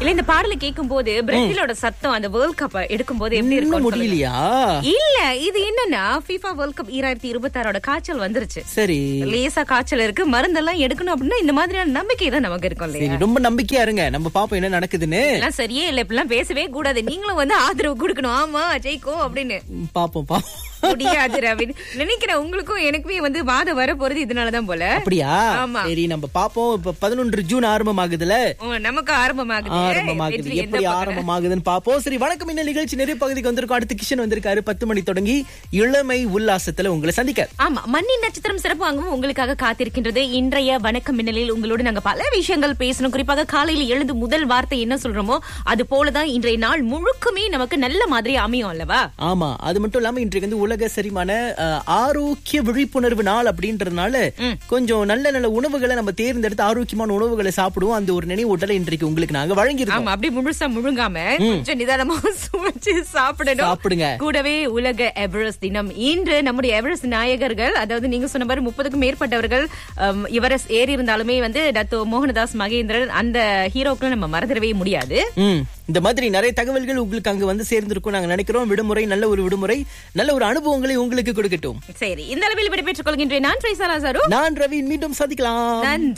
இல்ல இந்த பாடல கேட்கும் போது பிரேசிலோட சத்தம் அந்த வேர்ல்ட் கப் எடுக்கும் போது எப்படி இருக்கும் முடியலையா? இல்ல இது என்னன்னா FIFA வேர்ல்ட் கப் 2026 காய்ச்சல் வந்துருச்சு. சரி, லேசா காய்ச்சல் இருக்கு, மருந்தெல்லாம் எடுக்கணும் அப்படின்னா இந்த மாதிரியான நம்பிக்கை தான் நமக்கு இருக்கும் இல்லையா? சரி, ரொம்ப நம்பிக்கையா இருங்க, நம்ம பாப்போம் என்ன நடக்குதுன்னு. எல்லாம் சரியே இல்ல, இப்பெல்லாம் பேசவே கூடாது. நீங்களும் வந்து ஆதரவு கொடுக்கணும், ஆமா ஜெயிக்கோ அப்படின்னு. பாப்போம் பாப்போம். முடியாது ரவின், நினைக்கிறேன் உங்களுக்கும் எனக்குமே வந்து வாதம் வர போறது இதனாலதான் போல. அப்படியா? ஆமா. சரி, நம்ம பாப்போம். இப்ப 11 ஜூன் ஆரம்பமாகுதுல, நமக்கு ஆரம்பமாகுது. எப்படி ஆரம்பமாகுதுன்னு பாப்போம். சரி, வணக்கம். இந்த நிகழ்ச்சி நிறைய பகுதிக்கு வந்திருக்கும். அடுத்து கிஷன் வந்திருக்காரு 10 மணி தொடங்கி இளமை உல்லாசத்துல உங்களை சந்திக்க. ஆமா, மண்ணின் நட்சத்திரம் சிறப்பாகவும் உங்களுக்காக காத்திருக்கின்றது. இன்றைய வணக்கம் மின்னலில் உங்களோடு நாங்க பல விஷயங்கள் பேசணும். குறிப்பாக காலையில் எழுந்து முதல் வார்த்தை என்ன சொல்றோமோ அது போலதான் இன்றைய நாள் முழுக்குமே நமக்கு நல்ல மாதிரி அமையும் அல்லவா? ஆமா, அது மட்டும் இல்லாம இன்றைக்கு வந்து உலக செரிமான ஆரோக்கிய விழிப்புணர்வு நாள் அப்படின்றதுனால கொஞ்சம் நல்ல நல்ல உணவுகளை நம்ம தேர்ந்தெடுத்து ஆரோக்கியமான உணவுகளை சாப்பிடுவோம். அந்த ஒரு நினைவூட்டலை இன்றைக்கு உங்களுக்கு நாங்க வழங்கியிருக்கோம். அப்படி முழுசா முழுங்காம கொஞ்சம் நிதானமா சுவைச்சு சாப்பிடுங்க. கூடவே உலக எவரெஸ்ட் தினம் இன்று. நம்முடைய எவரெஸ்ட் நாயகர்கள், அதாவது நீங்க சொன்ன மாதிரி 30க்கும் மேற்பட்டவர்கள் எவரெஸ்ட் ஏறி இருந்தாலுமே வந்து டத்தோ மோகனதாஸ் மகேந்திரன் அந்த ஹீரோக்களை நம்ம மறந்துடவே முடியாது. இந்த மாதிரி நிறைய தகவல்கள் உங்களுக்கு அங்க வந்து சேர்ந்திருக்கும் நாங்க நினைக்கிறோம். விடுமுறை நல்ல ஒரு விடுமுறை, நல்ல ஒரு அனுபவங்களை உங்களுக்கு கொடுக்கட்டும். சரி, இந்த அளவில் விடைபெற்றுக் கொள்கின்றேன். நான் ட்ரைசா லாசாரோ. நான் ரவி. மீண்டும் சந்திக்கலாம். நன்றி.